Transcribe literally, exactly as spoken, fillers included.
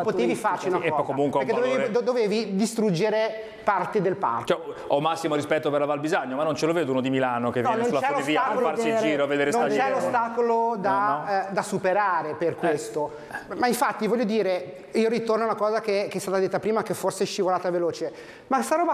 potevi farci una e cosa, comunque perché valore... dovevi, do, dovevi distruggere parti del parco. Cioè, ho massimo rispetto per la Val Bisagno, ma non ce lo vedo uno di Milano che no, viene sulla funivia a farsi il giro a vedere non Stagliero. c'è l'ostacolo da, no, no. eh, da superare per questo, eh. ma infatti voglio dire, io ritorno a una cosa che, che è stata detta prima, che forse è scivolata veloce, ma sta roba